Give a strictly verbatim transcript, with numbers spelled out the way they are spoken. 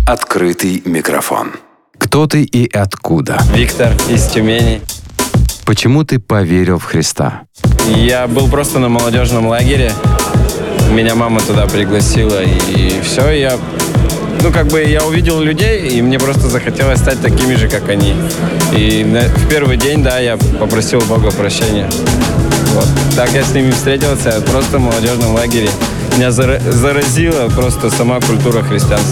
Открытый микрофон. Кто ты и откуда? Виктор из Тюмени. Почему ты поверил в Христа? Я был просто на молодежном лагере. Меня мама туда пригласила, и все, я... Ну, как бы я увидел людей, и мне просто захотелось стать такими же, как они. И на, в первый день, да, я попросил Бога прощения. Вот. Так я с ними встретился, просто в молодежном лагере. Меня зара- заразила просто сама культура христианства.